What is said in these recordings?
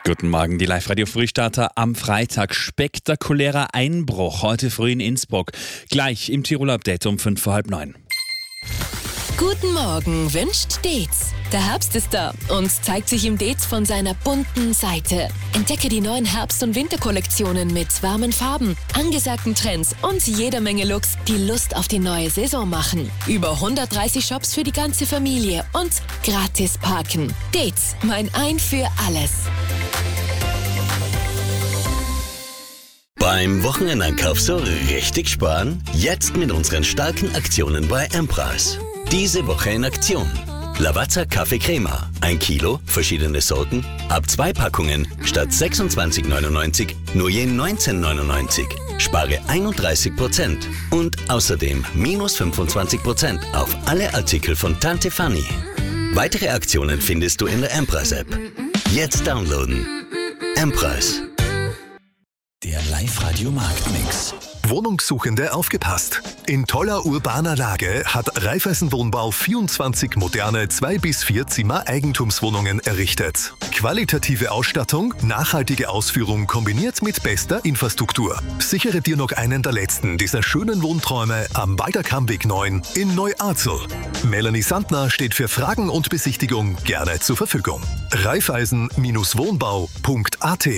Guten Morgen, die Live-Radio-Frühstarter am Freitag. Spektakulärer Einbruch heute früh in Innsbruck. Gleich im Tirol-Update um 8:55. Guten Morgen wünscht Dez. Der Herbst ist da und zeigt sich im Dez von seiner bunten Seite. Entdecke die neuen Herbst- und Winterkollektionen mit warmen Farben, angesagten Trends und jeder Menge Looks, die Lust auf die neue Saison machen. Über 130 Shops für die ganze Familie und gratis parken. Dez, mein Ein für alles. Beim Wochenendeinkauf so richtig sparen? Jetzt mit unseren starken Aktionen bei M-Preis. Diese Woche in Aktion. Lavazza Kaffee Crema, 1 Kilo, verschiedene Sorten, ab 2 Packungen statt 26,99 nur je 19,99. Spare 31% und außerdem minus 25% auf alle Artikel von Tante Fanny. Weitere Aktionen findest du in der M-Preis-App. Jetzt downloaden. M-Preis. Der Live-Radio-Marktmix. Wohnungssuchende aufgepasst! In toller urbaner Lage hat Raiffeisen Wohnbau 24 moderne 2- bis 4-Zimmer-Eigentumswohnungen errichtet. Qualitative Ausstattung, nachhaltige Ausführung kombiniert mit bester Infrastruktur. Sichere dir noch einen der letzten dieser schönen Wohnträume am Walderkammweg 9 in Neu-Arzel. Melanie Sandner steht für Fragen und Besichtigung gerne zur Verfügung. Raiffeisen-Wohnbau.at.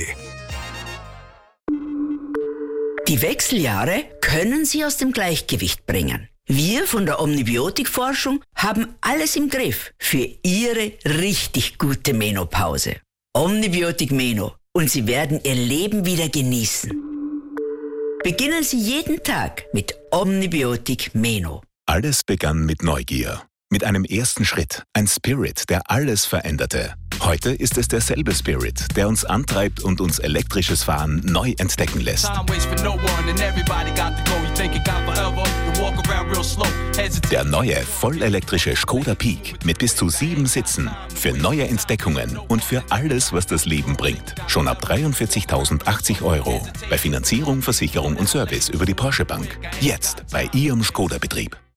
Die Wechseljahre können Sie aus dem Gleichgewicht bringen. Wir von der Omnibiotikforschung haben alles im Griff für Ihre richtig gute Menopause. Omnibiotik Meno und Sie werden Ihr Leben wieder genießen. Beginnen Sie jeden Tag mit Omnibiotik Meno. Alles begann mit Neugier. Mit einem ersten Schritt. Ein Spirit, der alles veränderte. Heute ist es derselbe Spirit, der uns antreibt und uns elektrisches Fahren neu entdecken lässt. Der neue, vollelektrische Škoda Peak mit bis zu 7 Sitzen. Für neue Entdeckungen und für alles, was das Leben bringt. Schon ab 43.080 €. Bei Finanzierung, Versicherung und Service über die Porsche Bank. Jetzt bei Ihrem Škoda-Betrieb.